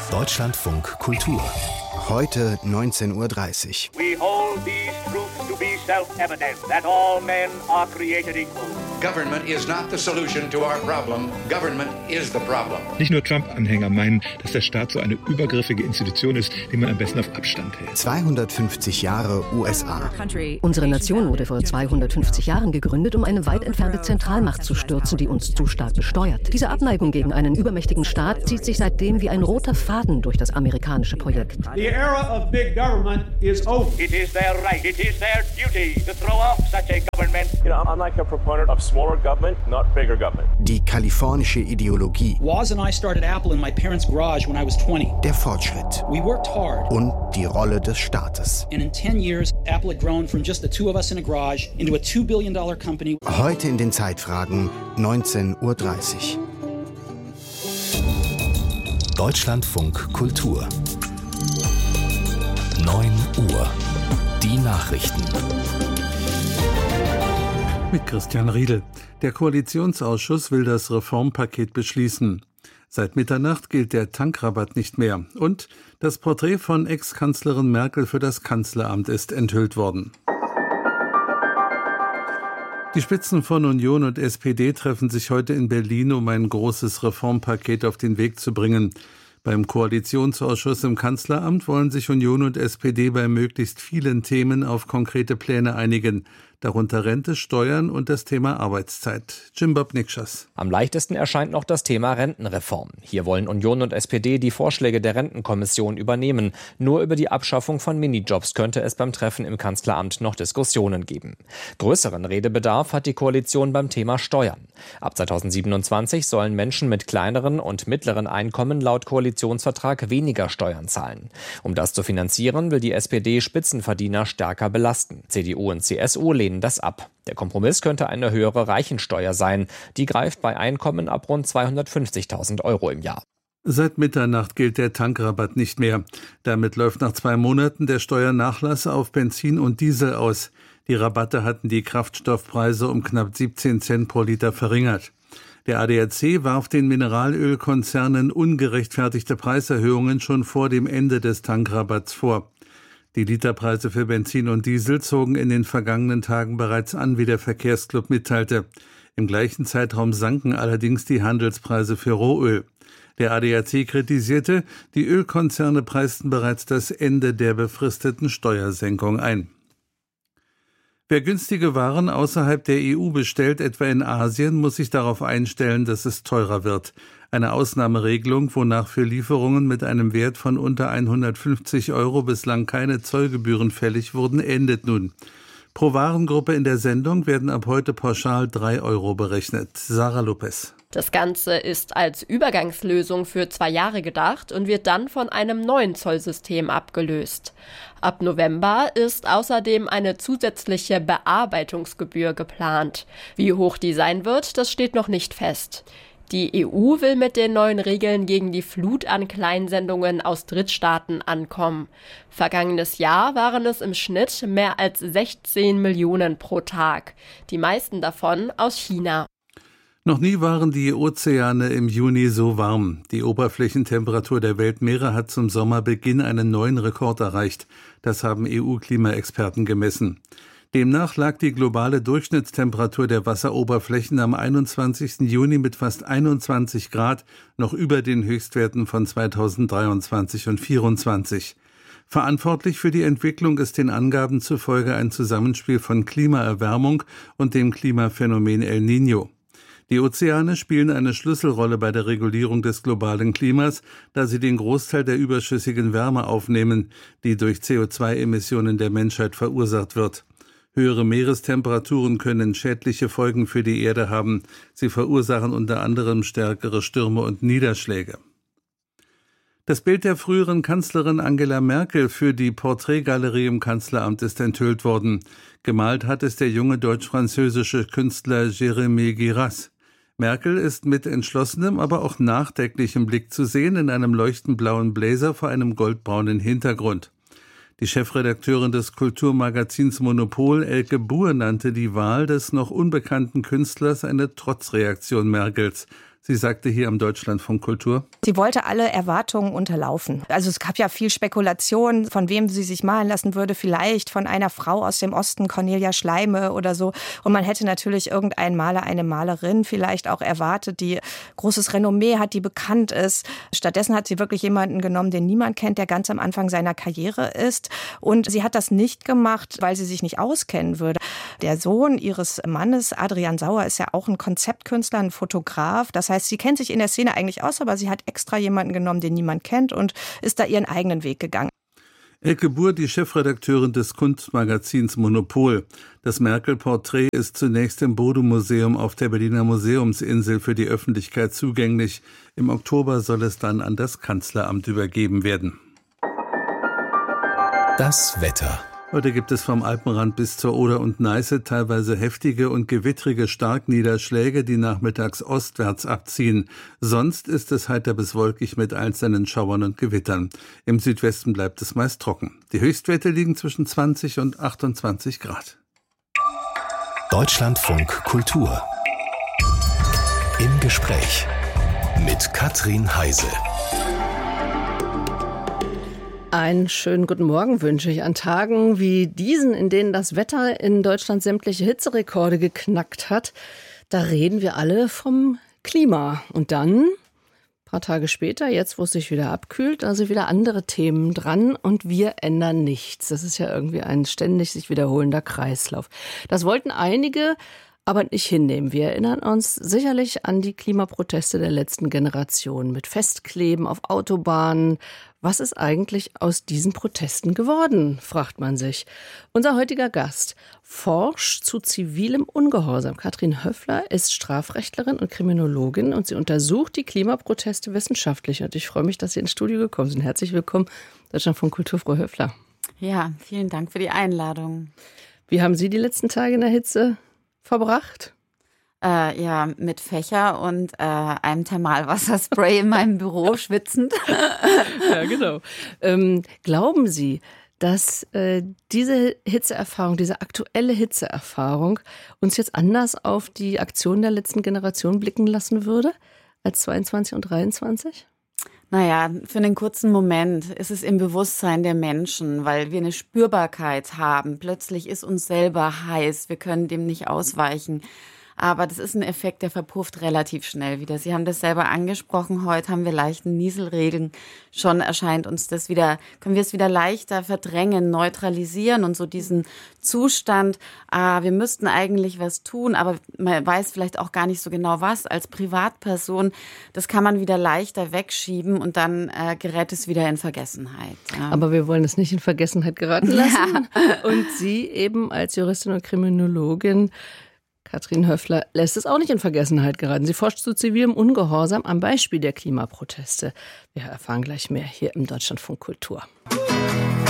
Deutschlandfunk Kultur. Heute 19:30 Uhr. We hold these truths to be self-evident, that all men are created equal. Government is not the solution to our problem. Government is the problem. Nicht nur Trump-Anhänger meinen, dass der Staat so eine übergriffige Institution ist, die man am besten auf Abstand hält. 250 Jahre USA. Unsere Nation wurde vor 250 Jahren gegründet, um eine weit entfernte Zentralmacht zu stürzen, die uns zu stark besteuert. Diese Abneigung gegen einen übermächtigen Staat zieht sich seitdem wie ein roter Faden durch das amerikanische Projekt. The era of big government is over. It is their right, it is their duty to throw off such a government. You know, I'm like a proponent of smaller government, not bigger government. Die kalifornische Ideologie. Woz and I started Apple in my parents' garage when I was 20. Der Fortschritt. We worked hard. Und die Rolle des Staates. And in 10 years, Apple had grown from just the two of us in a garage into a $2 billion company. Heute in den Zeitfragen 19:30 Uhr. Deutschlandfunk Kultur. 9 Uhr. Die Nachrichten. Mit Christian Riedel. Der Koalitionsausschuss will das Reformpaket beschließen. Seit Mitternacht gilt der Tankrabatt nicht mehr. Und das Porträt von Ex-Kanzlerin Merkel für das Kanzleramt ist enthüllt worden. Die Spitzen von Union und SPD treffen sich heute in Berlin, um ein großes Reformpaket auf den Weg zu bringen. Beim Koalitionsausschuss im Kanzleramt wollen sich Union und SPD bei möglichst vielen Themen auf konkrete Pläne einigen, darunter Rente, Steuern und das Thema Arbeitszeit. Jim Bob Nikschas. Am leichtesten erscheint noch das Thema Rentenreform. Hier wollen Union und SPD die Vorschläge der Rentenkommission übernehmen. Nur über die Abschaffung von Minijobs könnte es beim Treffen im Kanzleramt noch Diskussionen geben. Größeren Redebedarf hat die Koalition beim Thema Steuern. Ab 2027 sollen Menschen mit kleineren und mittleren Einkommen laut Koalitionsvertrag weniger Steuern zahlen. Um das zu finanzieren, will die SPD Spitzenverdiener stärker belasten. CDU und CSU lehnen das ab. Der Kompromiss könnte eine höhere Reichensteuer sein. Die greift bei Einkommen ab rund 250.000 Euro im Jahr. Seit Mitternacht gilt der Tankrabatt nicht mehr. Damit läuft nach 2 Monaten der Steuernachlass auf Benzin und Diesel aus. Die Rabatte hatten die Kraftstoffpreise um knapp 17 Cent pro Liter verringert. Der ADAC warf den Mineralölkonzernen ungerechtfertigte Preiserhöhungen schon vor dem Ende des Tankrabatts vor. Die Literpreise für Benzin und Diesel zogen in den vergangenen Tagen bereits an, wie der Verkehrsclub mitteilte. Im gleichen Zeitraum sanken allerdings die Handelspreise für Rohöl. Der ADAC kritisierte, die Ölkonzerne preisten bereits das Ende der befristeten Steuersenkung ein. Wer günstige Waren außerhalb der EU bestellt, etwa in Asien, muss sich darauf einstellen, dass es teurer wird. Eine Ausnahmeregelung, wonach für Lieferungen mit einem Wert von unter 150 Euro bislang keine Zollgebühren fällig wurden, endet nun. Pro Warengruppe in der Sendung werden ab heute pauschal 3 Euro berechnet. Sarah Lopez. Das Ganze ist als Übergangslösung für 2 Jahre gedacht und wird dann von einem neuen Zollsystem abgelöst. Ab November ist außerdem eine zusätzliche Bearbeitungsgebühr geplant. Wie hoch die sein wird, das steht noch nicht fest. Die EU will mit den neuen Regeln gegen die Flut an Kleinsendungen aus Drittstaaten ankommen. Vergangenes Jahr waren es im Schnitt mehr als 16 Millionen pro Tag. Die meisten davon aus China. Noch nie waren die Ozeane im Juni so warm. Die Oberflächentemperatur der Weltmeere hat zum Sommerbeginn einen neuen Rekord erreicht. Das haben EU-Klimaexperten gemessen. Demnach lag die globale Durchschnittstemperatur der Wasseroberflächen am 21. Juni mit fast 21 Grad noch über den Höchstwerten von 2023 und 2024. Verantwortlich für die Entwicklung ist den Angaben zufolge ein Zusammenspiel von Klimaerwärmung und dem Klimaphänomen El Niño. Die Ozeane spielen eine Schlüsselrolle bei der Regulierung des globalen Klimas, da sie den Großteil der überschüssigen Wärme aufnehmen, die durch CO2-Emissionen der Menschheit verursacht wird. Höhere Meerestemperaturen können schädliche Folgen für die Erde haben. Sie verursachen unter anderem stärkere Stürme und Niederschläge. Das Bild der früheren Kanzlerin Angela Merkel für die Porträtgalerie im Kanzleramt ist enthüllt worden. Gemalt hat es der junge deutsch-französische Künstler Jérémy Guirassy. Merkel ist mit entschlossenem, aber auch nachdenklichem Blick zu sehen in einem leuchtend blauen Blazer vor einem goldbraunen Hintergrund. Die Chefredakteurin des Kulturmagazins Monopol, Elke Buhr, nannte die Wahl des noch unbekannten Künstlers eine Trotzreaktion Merkels. Sie sagte hier am Deutschlandfunk Kultur: Sie wollte alle Erwartungen unterlaufen. Also es gab ja viel Spekulation, von wem sie sich malen lassen würde. Vielleicht von einer Frau aus dem Osten, Cornelia Schleime oder so. Und man hätte natürlich irgendeinen Maler, eine Malerin vielleicht auch erwartet, die großes Renommee hat, die bekannt ist. Stattdessen hat sie wirklich jemanden genommen, den niemand kennt, der ganz am Anfang seiner Karriere ist. Und sie hat das nicht gemacht, weil sie sich nicht auskennen würde. Der Sohn ihres Mannes, Adrian Sauer, ist ja auch ein Konzeptkünstler, ein Fotograf. Das heißt, sie kennt sich in der Szene eigentlich aus, aber sie hat extra jemanden genommen, den niemand kennt und ist da ihren eigenen Weg gegangen. Elke Buhr, die Chefredakteurin des Kunstmagazins Monopol. Das Merkel-Porträt ist zunächst im Bode-Museum auf der Berliner Museumsinsel für die Öffentlichkeit zugänglich. Im Oktober soll es dann an das Kanzleramt übergeben werden. Das Wetter. Heute gibt es vom Alpenrand bis zur Oder und Neiße teilweise heftige und gewittrige Starkniederschläge, die nachmittags ostwärts abziehen. Sonst ist es heiter bis wolkig mit einzelnen Schauern und Gewittern. Im Südwesten bleibt es meist trocken. Die Höchstwerte liegen zwischen 20 und 28 Grad. Deutschlandfunk Kultur. Im Gespräch mit Katrin Heise. Einen schönen guten Morgen wünsche ich an Tagen wie diesen, in denen das Wetter in Deutschland sämtliche Hitzerekorde geknackt hat. Da reden wir alle vom Klima. Und dann, ein paar Tage später, jetzt wo es sich wieder abkühlt, also wieder andere Themen dran und wir ändern nichts. Das ist ja irgendwie ein ständig sich wiederholender Kreislauf. Das wollten einige aber nicht hinnehmen. Wir erinnern uns sicherlich an die Klimaproteste der letzten Generation mit Festkleben auf Autobahnen. Was ist eigentlich aus diesen Protesten geworden, fragt man sich. Unser heutiger Gast forscht zu zivilem Ungehorsam. Katrin Höffler ist Strafrechtlerin und Kriminologin und sie untersucht die Klimaproteste wissenschaftlich. Und ich freue mich, dass Sie ins Studio gekommen sind. Herzlich willkommen, Deutschlandfunk Kultur, Frau Höffler. Ja, vielen Dank für die Einladung. Wie haben Sie die letzten Tage in der Hitze verbracht? Ja, mit Fächer und einem Thermalwasserspray in meinem Büro, schwitzend. Ja, genau. Glauben Sie, dass diese Hitzeerfahrung, diese aktuelle Hitzeerfahrung uns jetzt anders auf die Aktionen der letzten Generation blicken lassen würde als 22 und 23? Naja, für einen kurzen Moment ist es im Bewusstsein der Menschen, weil wir eine Spürbarkeit haben. Plötzlich ist uns selber heiß, wir können dem nicht ausweichen. Aber das ist ein Effekt, der verpufft relativ schnell wieder. Sie haben das selber angesprochen, heute haben wir leichten Nieselregen. Schon erscheint uns das wieder, können wir es wieder leichter verdrängen, neutralisieren und so diesen Zustand, wir müssten eigentlich was tun, aber man weiß vielleicht auch gar nicht so genau was. Als Privatperson, das kann man wieder leichter wegschieben und dann gerät es wieder in Vergessenheit. Ja. Aber wir wollen es nicht in Vergessenheit geraten lassen. Ja. Und Sie eben als Juristin und Kriminologin, Katrin Höffler, lässt es auch nicht in Vergessenheit geraten. Sie forscht zu zivilem Ungehorsam am Beispiel der Klimaproteste. Wir erfahren gleich mehr hier im Deutschlandfunk Kultur.